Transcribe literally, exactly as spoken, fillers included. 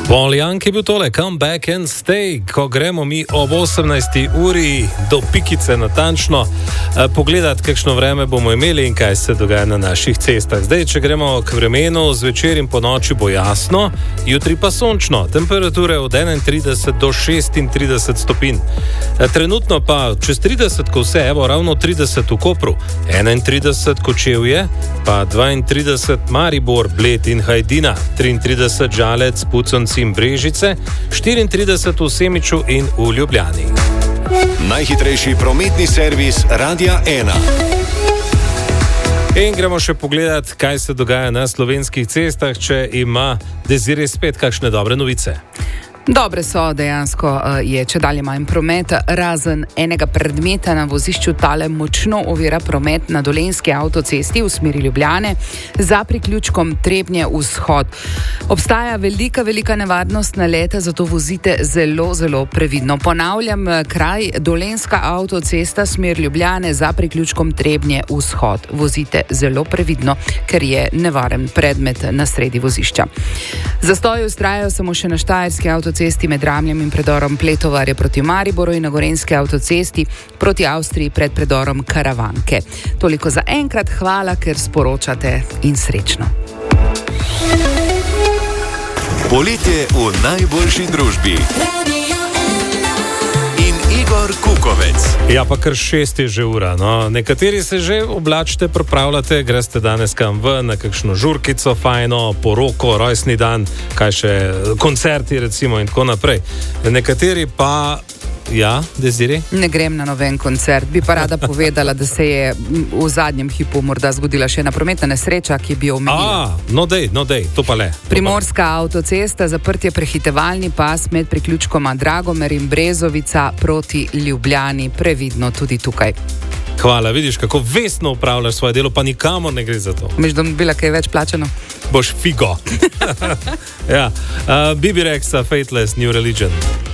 Paul Young je bil tole, come back and stay, ko gremo mi ob osemnajsti uri do pikice natančno eh, pogledati, kakšno vreme bomo imeli in kaj se dogaja na naših cestah. Zdaj, če gremo k vremenu, zvečer in po noči bo jasno, jutri pa sončno, temperature od enaintrideset do šestintrideset stopinj. Eh, trenutno pa čez trideset, ko vse, evo, ravno trideset v Kopru, enaintrideset Kočevje, pa dvaintrideset Maribor, Bled in Hajdina, triintrideset Žalec, Puconci in Brežice, štiriintrideset v Semiču in v Ljubljani. Najhitrejši prometni servis Radia ena. In gremo še pogledati, kaj se dogaja na slovenskih cestah, če ima Desiree spet kakšne dobre novice. Dobre so, dejansko je če dalje manj promet, razen enega predmeta na vozišču tale močno ovira promet na Dolenjski avtocesti v smeri Ljubljane za priključkom Trebnje vzhod. Obstaja velika, velika nevarnost naleta, zato vozite zelo, zelo previdno. Ponavljam, kraj Dolenjska avtocesta smer Ljubljane za priključkom Trebnje vzhod. Vozite zelo previdno, ker je nevaren predmet na sredi vozišča. Zastoji vztrajajo samo še na Štajerski avtocesti cesti med Ramljem in predorom Pletovarje proti Mariboru in na Gorenjski avtocesti proti Avstriji pred predorom Karavanke. Toliko za enkrat, hvala, ker sporočate in srečno. Poletje v najboljši družbi. In Igor Kukovec. Ja, pa kar šest je že ura, no. Nekateri se že oblačite, pripravljate, greste danes kam ven, na kakšno žurkico fajno, poroko, rojstni dan, kaj še, koncerti recimo in tako naprej. Nekateri pa, ja, Desiree? Ne grem na noben koncert, bi pa rada povedala, da se je v zadnjem hipu morda zgodila še ena prometna nesreča, ki bi jo omenila. A, no dej, no dej, to pa le. Primorska avtocesta, zaprtje prehitevalni pas med priključkoma Dragomer in Brezovica proti Ljubljani, previdno tudi tukaj. Hvala, vidiš, kako vestno upravljaš svoje delo, pa nikamor ne gre za to. Miš, da bi bila kaj več plačano? Boš figo. Ja, uh, Bibi Rexa, Fateless, New Religion.